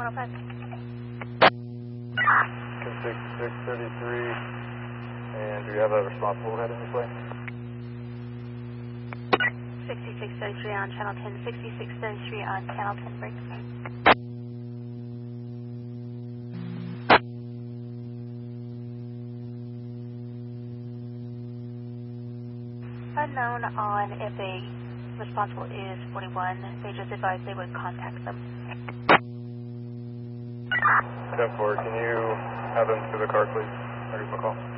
105. 6633, and do you have a responsible heading this way? 6633 on channel 10, 6633 on channel 10, break. Unknown on if a responsible is 41, they just advised they would contact them. 10-4, can you have them to the car, please? Ready for call.